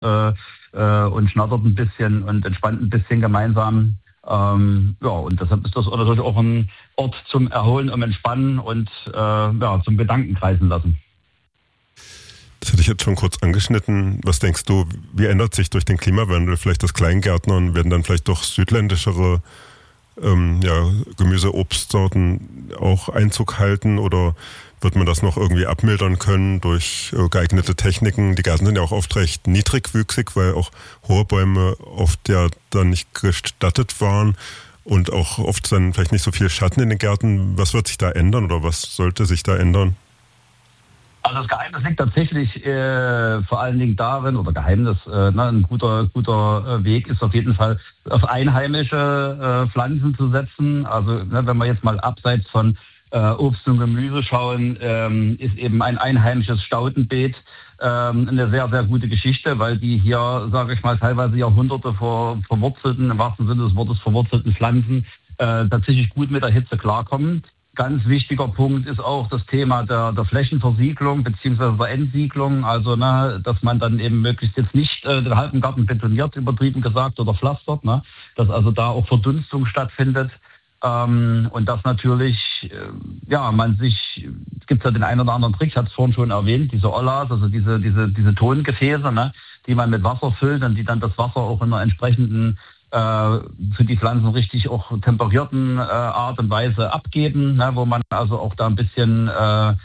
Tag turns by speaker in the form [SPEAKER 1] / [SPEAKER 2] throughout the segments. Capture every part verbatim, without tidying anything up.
[SPEAKER 1] äh, äh, und schnattert ein bisschen und entspannt ein bisschen gemeinsam. Ähm, ja, und deshalb ist das natürlich auch ein Ort zum Erholen, um Entspannen und äh, ja, zum Gedanken kreisen lassen.
[SPEAKER 2] Das hatte ich jetzt schon kurz angeschnitten. Was denkst du, wie ändert sich durch den Klimawandel vielleicht das Kleingärtnern? Werden dann vielleicht doch südländischere ähm, ja, Gemüse-, Obstsorten auch Einzug halten oder wird man das noch irgendwie abmildern können durch äh, geeignete Techniken? Die Gärten sind ja auch oft recht niedrigwüchsig, weil auch hohe Bäume oft ja dann nicht gestattet waren und auch oft dann vielleicht nicht so viel Schatten in den Gärten. Was wird sich da ändern oder was sollte sich da ändern?
[SPEAKER 1] Also das Geheimnis liegt tatsächlich äh, vor allen Dingen darin, oder Geheimnis, äh, ne, ein guter, guter äh, Weg ist auf jeden Fall, auf einheimische äh, Pflanzen zu setzen. Also ne, wenn wir jetzt mal abseits von äh, Obst und Gemüse schauen, ähm, ist eben ein einheimisches Staudenbeet ähm, eine sehr, sehr gute Geschichte, weil die hier, sage ich mal, teilweise Jahrhunderte vor verwurzelten, im wahrsten Sinne des Wortes verwurzelten Pflanzen äh, tatsächlich gut mit der Hitze klarkommen. Ganz wichtiger Punkt ist auch das Thema der, der Flächenversiegelung bzw. der Entsiegelung. Also, ne, dass man dann eben möglichst jetzt nicht äh, den halben Garten betoniert, übertrieben gesagt, oder pflastert, ne, dass also da auch Verdunstung stattfindet. Ähm, und dass natürlich, äh, ja, man sich, es gibt ja den einen oder anderen Trick, ich hatte es vorhin schon erwähnt, diese Ollas, also diese, diese, diese Tongefäße, ne, die man mit Wasser füllt und die dann das Wasser auch in einer entsprechenden für die Pflanzen richtig auch temperierten äh, Art und Weise abgeben, ne, wo man also auch da ein bisschen äh, äh,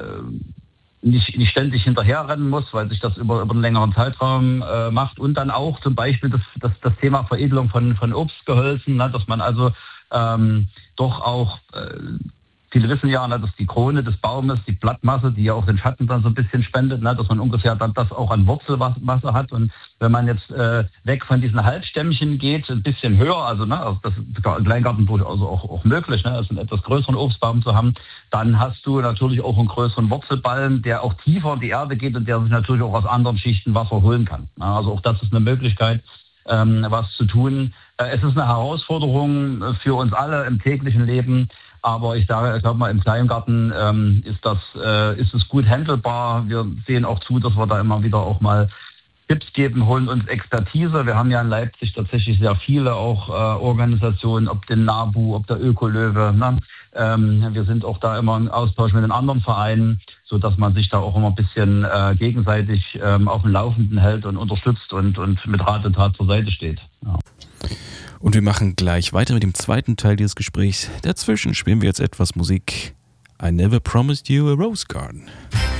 [SPEAKER 1] nicht, nicht ständig hinterherrennen muss, weil sich das über, über einen längeren Zeitraum äh, macht. Und dann auch zum Beispiel das, das, das Thema Veredelung von, von Obstgehölzen, ne, dass man also ähm, doch auch, äh, viele wissen ja, ne, dass die Krone des Baumes, die Blattmasse, die ja auch den Schatten dann so ein bisschen spendet, ne, dass man ungefähr dann das auch an Wurzelmasse hat. Und wenn man jetzt äh, weg von diesen Halbstämmchen geht, ein bisschen höher, also, ne, also das ist im Kleingarten durchaus auch, auch möglich, ne, also einen etwas größeren Obstbaum zu haben, dann hast du natürlich auch einen größeren Wurzelballen, der auch tiefer in die Erde geht und der sich natürlich auch aus anderen Schichten Wasser holen kann. Ne, also auch das ist eine Möglichkeit, ähm, was zu tun. Äh, es ist eine Herausforderung für uns alle im täglichen Leben. Aber ich sage, ich glaube mal, im Kleingarten ähm, ist das, äh, ist es gut handelbar. Wir sehen auch zu, dass wir da immer wieder auch mal Tipps geben, holen uns Expertise. Wir haben ja in Leipzig tatsächlich sehr viele auch äh, Organisationen, ob den NABU, ob der Ökolöwe. Ne? Ähm, wir sind auch da immer im Austausch mit den anderen Vereinen, so dass man sich da auch immer ein bisschen äh, gegenseitig ähm, auf dem Laufenden hält und unterstützt und, und mit Rat und Tat zur Seite steht. Ja.
[SPEAKER 3] Und wir machen gleich weiter mit dem zweiten Teil dieses Gesprächs. Dazwischen spielen wir jetzt etwas Musik. I Never Promised You a Rose Garden.